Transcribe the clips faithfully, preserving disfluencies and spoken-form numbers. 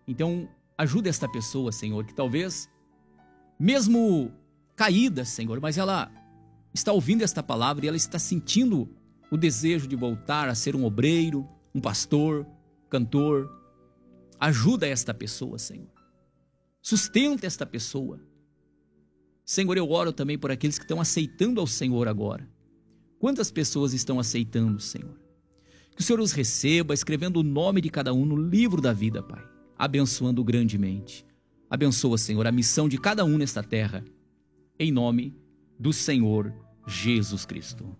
Então, ajuda esta pessoa, Senhor, que talvez, mesmo caída, Senhor, mas ela está ouvindo esta palavra e ela está sentindo o desejo de voltar a ser um obreiro, um pastor, cantor. Ajuda esta pessoa, Senhor. Sustenta esta pessoa. Senhor, eu oro também por aqueles que estão aceitando ao Senhor agora. Quantas pessoas estão aceitando, Senhor? Que o Senhor os receba, escrevendo o nome de cada um no livro da vida, Pai. Abençoando grandemente. Abençoa, Senhor, a missão de cada um nesta terra. Em nome do Senhor Jesus Cristo.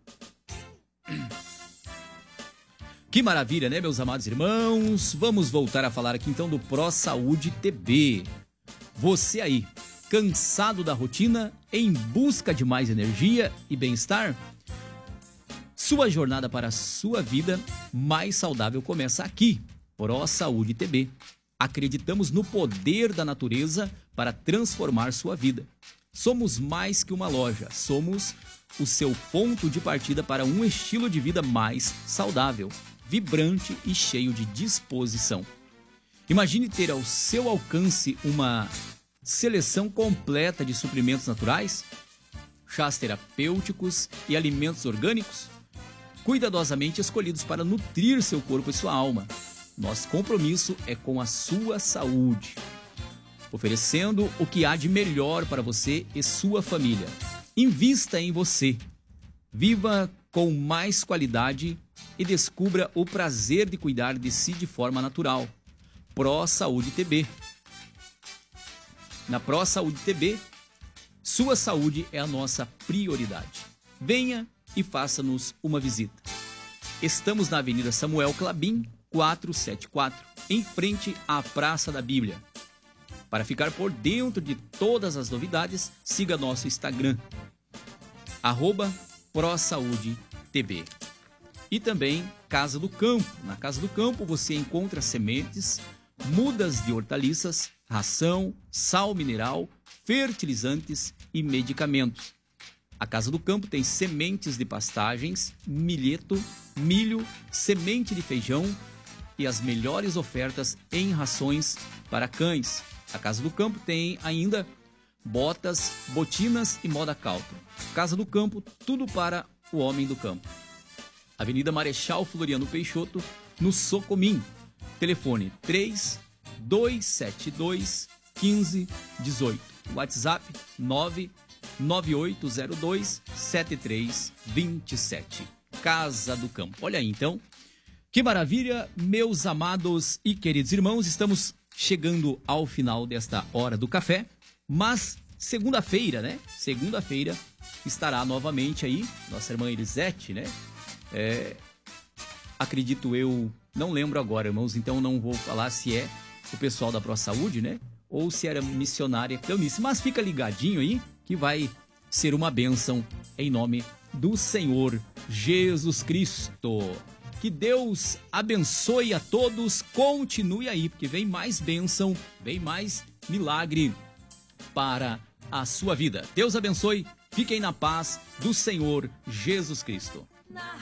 Que maravilha, né, meus amados irmãos? Vamos voltar a falar aqui então do Pro Saúde T B. Você aí, cansado da rotina, em busca de mais energia e bem-estar? Sua jornada para a sua vida mais saudável começa aqui, Pro Saúde T B. Acreditamos no poder da natureza para transformar sua vida. Somos mais que uma loja, somos o seu ponto de partida para um estilo de vida mais saudável, vibrante e cheio de disposição. Imagine ter ao seu alcance uma seleção completa de suprimentos naturais, chás terapêuticos e alimentos orgânicos, cuidadosamente escolhidos para nutrir seu corpo e sua alma. Nosso compromisso é com a sua saúde, oferecendo o que há de melhor para você e sua família. Invista em você. Viva com mais qualidade e descubra o prazer de cuidar de si de forma natural. Pro Saúde T B. Na Pro Saúde T B, sua saúde é a nossa prioridade. Venha e faça-nos uma visita. Estamos na Avenida Samuel Clabin, quatrocentos e setenta e quatro, em frente à Praça da Bíblia. Para ficar por dentro de todas as novidades, siga nosso Instagram, arroba Pro Saúde T B. E também Casa do Campo. Na Casa do Campo você encontra sementes, mudas de hortaliças, ração, sal mineral, fertilizantes e medicamentos. A Casa do Campo tem sementes de pastagens, milheto, milho, semente de feijão e as melhores ofertas em rações para cães. A Casa do Campo tem ainda botas, botinas e moda calça. Casa do Campo, tudo para o homem do campo. Avenida Marechal Floriano Peixoto, no Socomim. Telefone três dois sete dois, um cinco um oito. WhatsApp nove nove oito zero dois, sete três dois sete. Casa do Campo. Olha aí, então. Que maravilha, meus amados e queridos irmãos. Estamos chegando ao final desta hora do café. Mas segunda-feira, né? Segunda-feira estará novamente aí nossa irmã Elisete, né? É, acredito eu, não lembro agora, irmãos, então não vou falar se é o pessoal da Pro Saúde, né? Ou se era missionária Cleonice. Mas fica ligadinho aí que vai ser uma bênção em nome do Senhor Jesus Cristo. Que Deus abençoe a todos. Continue aí, porque vem mais bênção, vem mais milagre para a sua vida. Deus abençoe. Fiquem na paz do Senhor Jesus Cristo.